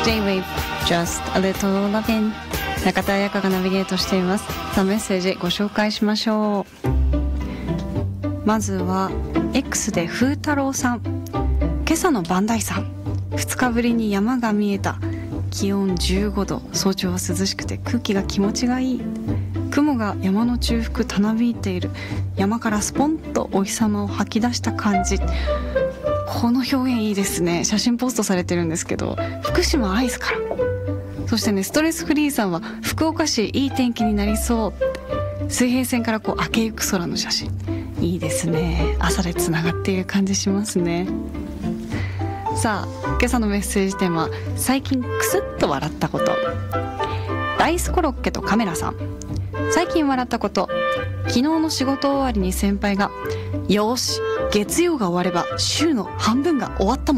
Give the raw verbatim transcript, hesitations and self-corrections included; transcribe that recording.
J-Wave Just a Little Lovin'、 中田彩香がナビゲートしています。さあメッセージご紹介しましょう。まずは X で風太郎さん、今朝のバンダイさん、ふつかぶりに山が見えた、気温じゅうごど、早朝は涼しくて空気が気持ちがいい、雲が山の中腹たなびいている、山からスポンとお日様を吐き出した感じ。この表現いいですね。写真ポストされてるんですけど、福島アイスから。そしてね、ストレスフリーさんは福岡市いい天気になりそうって、水平線からこう明けゆく空の写真、いいですね。朝でつながっている感じしますね。さあ今朝のメッセージテーマ、最近クスッと笑ったこと。ライスコロッケとカメラさん、最近笑ったこと。昨日の仕事終わりに先輩が、よーし月曜が終われば週の半分が終わったもん